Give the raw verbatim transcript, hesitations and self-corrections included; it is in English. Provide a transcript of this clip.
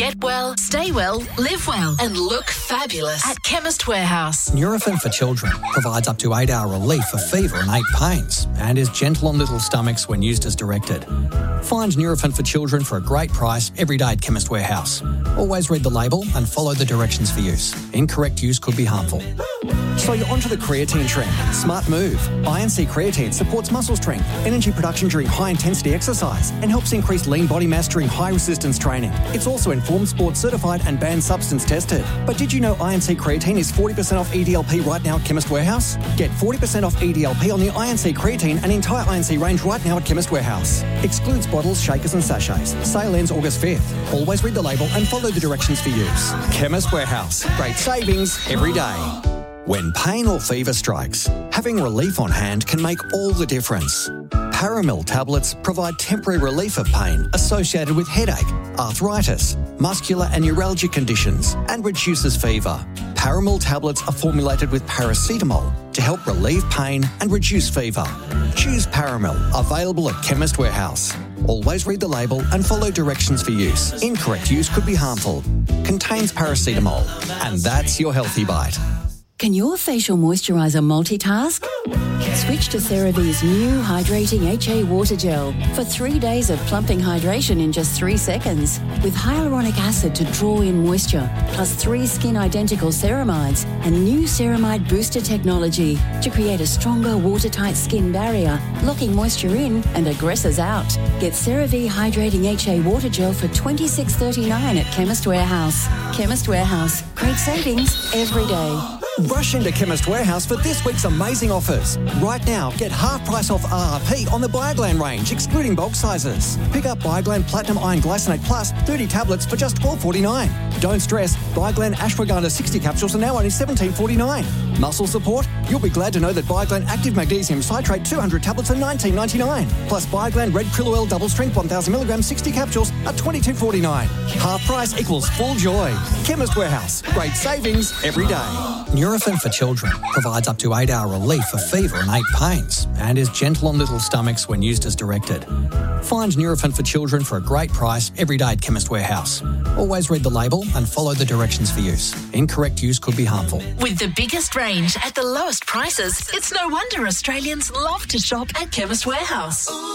Get well, stay well, live well, and look fabulous at Chemist Warehouse. Nurofen for Children provides up to eight-hour relief for fever and ache pains and is gentle on little stomachs when used as directed. Find Nurofen for Children for a great price every day at Chemist Warehouse. Always read the label and follow the directions for use. Incorrect use could be harmful. So you're onto the creatine trend. Smart move. I N C Creatine supports muscle strength, energy production during high-intensity exercise, and helps increase lean body mass during high-resistance training. It's also Informed Sport certified and banned substance tested. But did you know I N C Creatine is forty percent off E D L P right now at Chemist Warehouse? Get forty percent off E D L P on the I N C Creatine and entire I N C range right now at Chemist Warehouse. Excludes bottles, shakers and sachets. Sale ends August fifth. Always read the label and follow the directions for use. Chemist Warehouse. Great savings every day. When pain or fever strikes, having relief on hand can make all the difference. Paramil tablets provide temporary relief of pain associated with headache, arthritis, muscular and neuralgic conditions, and reduces fever. Paramil tablets are formulated with paracetamol to help relieve pain and reduce fever. Choose Paramil, available at Chemist Warehouse. Always read the label and follow directions for use. Incorrect use could be harmful. Contains paracetamol. And that's your Healthy Bite. Can your facial moisturiser multitask? Switch to CeraVe's new Hydrating H A Water Gel for three days of plumping hydration in just three seconds. With hyaluronic acid to draw in moisture, plus three skin-identical ceramides and new ceramide booster technology to create a stronger watertight skin barrier, locking moisture in and aggressors out. Get CeraVe Hydrating H A Water Gel for twenty-six dollars thirty-nine at Chemist Warehouse. Chemist Warehouse. Great savings every day. Rush into Chemist Warehouse for this week's amazing offers. Right now, get half price off R R P on the Bioglan range, excluding bulk sizes. Pick up Bioglan Platinum Iron Glycinate Plus thirty tablets for just twelve dollars forty-nine. Don't stress, Bioglan Ashwagandha sixty capsules are now only seventeen dollars forty-nine. Muscle support? You'll be glad to know that Bioglan Active Magnesium Citrate two hundred tablets are nineteen dollars ninety-nine. Plus Bioglan Red Krill Oil Double Strength one thousand milligrams sixty capsules are twenty-two dollars forty-nine. Half price equals full joy. Chemist Warehouse. Great savings every day. Nurofen for Children provides up to eight-hour relief for fever and ache pains and is gentle on little stomachs when used as directed. Find Nurofen for Children for a great price every day at Chemist Warehouse. Always read the label and follow the directions for use. Incorrect use could be harmful. With the biggest range at the lowest prices, it's no wonder Australians love to shop at Chemist Warehouse.